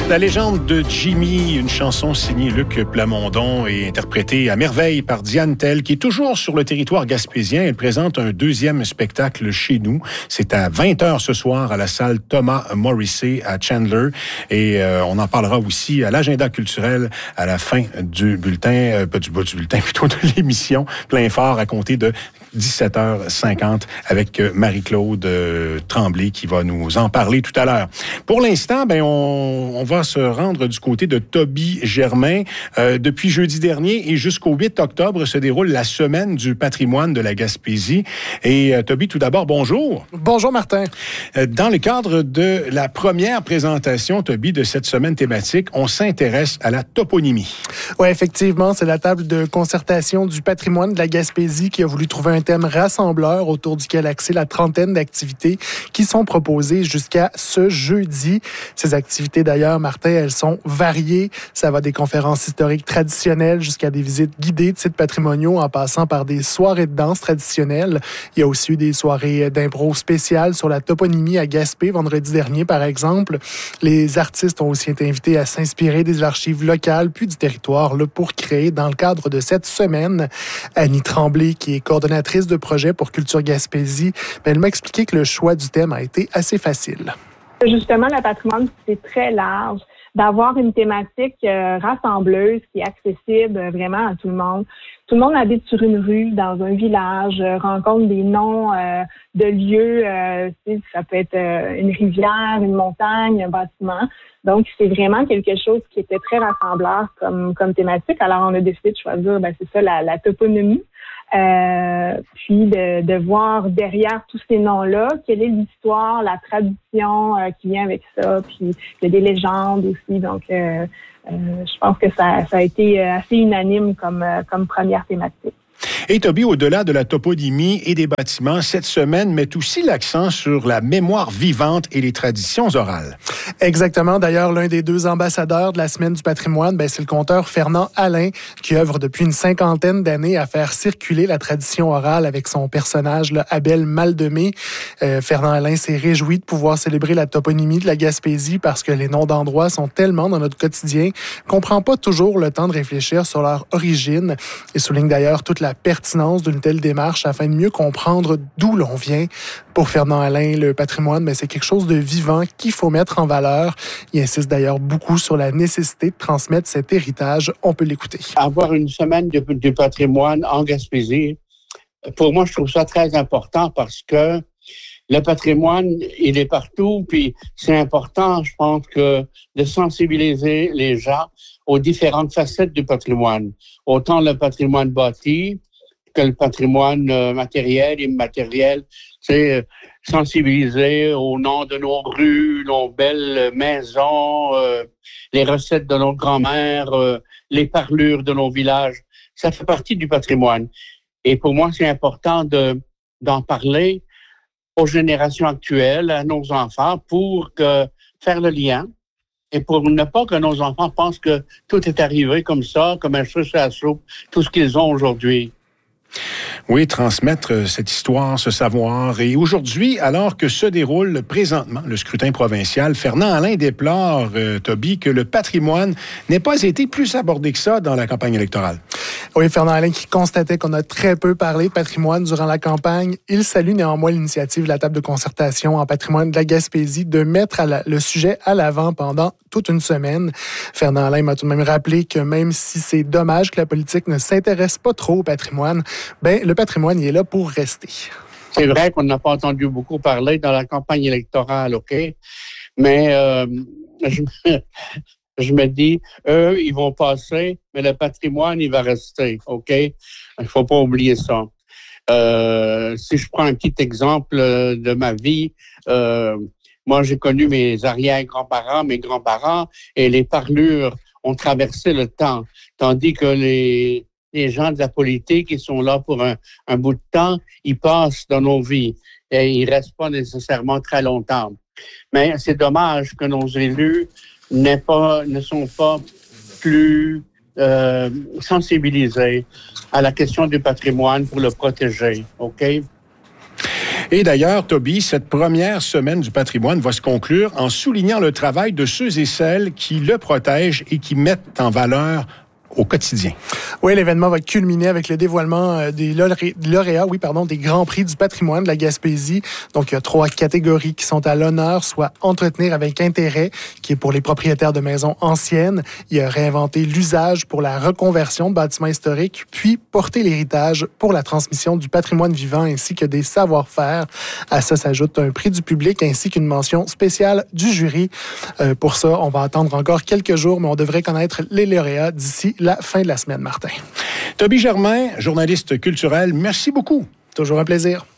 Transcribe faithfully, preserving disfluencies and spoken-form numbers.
La légende de Jimmy, une chanson signée Luc Plamondon et interprétée à merveille par Diane Tell, qui est toujours sur le territoire gaspésien. Elle présente un deuxième spectacle chez nous. C'est à vingt heures ce soir à la salle Thomas Morrissey à Chandler. Et euh, on en parlera aussi à l'agenda culturel à la fin du bulletin, euh, pas du, pas du bulletin, plutôt de l'émission Plein Fort à compter de dix-sept heures cinquante avec Marie-Claude euh, Tremblay qui va nous en parler tout à l'heure. Pour l'instant, ben on, on va se rendre du côté de Toby Germain. Euh, depuis jeudi dernier et jusqu'au huit octobre se déroule la semaine du patrimoine de la Gaspésie. Et euh, Toby, tout d'abord, bonjour. Bonjour Martin. Euh, dans le cadre de la première présentation, Toby, de cette semaine thématique, on s'intéresse à la toponymie. Oui, effectivement, c'est la table de concertation du patrimoine de la Gaspésie qui a voulu trouver un thème rassembleur autour duquel axer la trentaine d'activités qui sont proposées jusqu'à ce jeudi. Ces activités, d'ailleurs, Martin, elles sont variées. Ça va des conférences historiques traditionnelles jusqu'à des visites guidées de sites patrimoniaux en passant par des soirées de danse traditionnelles. Il y a aussi eu des soirées d'impro spéciales sur la toponymie à Gaspé vendredi dernier, par exemple. Les artistes ont aussi été invités à s'inspirer des archives locales puis du territoire là, pour créer, dans le cadre de cette semaine, Annie Tremblay, qui est coordonnatrice de projet pour Culture Gaspésie, ben, elle m'a expliqué que le choix du thème a été assez facile. Justement, le patrimoine, c'est très large. D'avoir une thématique euh, rassembleuse qui est accessible euh, vraiment à tout le monde. Tout le monde habite sur une rue, dans un village, euh, rencontre des noms euh, de lieux. Euh, ça peut être euh, une rivière, une montagne, un bâtiment. Donc, c'est vraiment quelque chose qui était très rassembleur comme, comme thématique. Alors, on a décidé de choisir, ben, c'est ça, la, la toponymie. Euh, puis de, de voir derrière tous ces noms-là, quelle est l'histoire, la tradition euh, qui vient avec ça. Puis il y a des légendes aussi. Donc, euh, euh, je pense que ça, ça a été assez unanime comme, comme première thématique. Et Toby, au-delà de la toponymie et des bâtiments, cette semaine met aussi l'accent sur la mémoire vivante et les traditions orales. Exactement. D'ailleurs, l'un des deux ambassadeurs de la Semaine du patrimoine, ben, c'est le conteur Fernand Alain, qui œuvre depuis une cinquantaine d'années à faire circuler la tradition orale avec son personnage, là, Abel Maldemé. Euh, Fernand Alain s'est réjoui de pouvoir célébrer la toponymie de la Gaspésie parce que les noms d'endroits sont tellement dans notre quotidien qu'on ne prend pas toujours le temps de réfléchir sur leur origine. Il souligne d'ailleurs toute la pertinence d'une telle démarche afin de mieux comprendre d'où l'on vient. Pour Fernand Alain, le patrimoine, mais c'est quelque chose de vivant qu'il faut mettre en valeur. Il insiste d'ailleurs beaucoup sur la nécessité de transmettre cet héritage. On peut l'écouter. Avoir une semaine du, du patrimoine en Gaspésie, pour moi, je trouve ça très important parce que le patrimoine, il est partout, puis c'est important, je pense, que de sensibiliser les gens aux différentes facettes du patrimoine. Autant le patrimoine bâti que le patrimoine euh, matériel, immatériel, c'est euh, sensibiliser au nom de nos rues, nos belles maisons, euh, les recettes de nos grands-mères, euh, les parlures de nos villages. Ça fait partie du patrimoine. Et pour moi, c'est important de, d'en parler aux générations actuelles, à nos enfants, pour que, faire le lien et pour ne pas que nos enfants pensent que tout est arrivé comme ça, comme un cheveu sur la soupe, tout ce qu'ils ont aujourd'hui. Oui, transmettre cette histoire, ce savoir. Et aujourd'hui, alors que se déroule présentement le scrutin provincial, Fernand Alain déplore, euh, Toby, que le patrimoine n'ait pas été plus abordé que ça dans la campagne électorale. Oui, Fernand Alain qui constatait qu'on a très peu parlé de patrimoine durant la campagne. Il salue néanmoins l'initiative de la table de concertation en patrimoine de la Gaspésie de mettre à la, le sujet à l'avant pendant toute une semaine. Fernand Alain m'a tout de même rappelé que même si c'est dommage que la politique ne s'intéresse pas trop au patrimoine, ben le patrimoine il est là pour rester. C'est vrai qu'on n'a pas entendu beaucoup parler dans la campagne électorale, OK? Mais euh, je, me, je me dis, eux, ils vont passer, mais le patrimoine, il va rester, OK? Il ne faut pas oublier ça. Euh, si je prends un petit exemple de ma vie, euh, moi, j'ai connu mes arrière-grands-parents, mes grands-parents, et les parlures ont traversé le temps, tandis que les... les gens de la politique, ils sont là pour un, un bout de temps, ils passent dans nos vies et ils restent pas nécessairement très longtemps. Mais c'est dommage que nos élus n'aient pas, ne sont pas plus euh, sensibilisés à la question du patrimoine pour le protéger, OK? Et d'ailleurs, Toby, cette première semaine du patrimoine va se conclure en soulignant le travail de ceux et celles qui le protègent et qui mettent en valeur au quotidien. Oui, l'événement va culminer avec le dévoilement des lauréats, oui, pardon, des Grands Prix du patrimoine de la Gaspésie. Donc, il y a trois catégories qui sont à l'honneur, soit entretenir avec intérêt, qui est pour les propriétaires de maisons anciennes. Il y a réinventer l'usage pour la reconversion de bâtiments historiques, puis porter l'héritage pour la transmission du patrimoine vivant ainsi que des savoir-faire. À ça s'ajoute un prix du public ainsi qu'une mention spéciale du jury. Euh, pour ça, on va attendre encore quelques jours, mais on devrait connaître les lauréats d'ici la fin de la semaine, Martin. Toby Germain, journaliste culturel, merci beaucoup. Toujours un plaisir.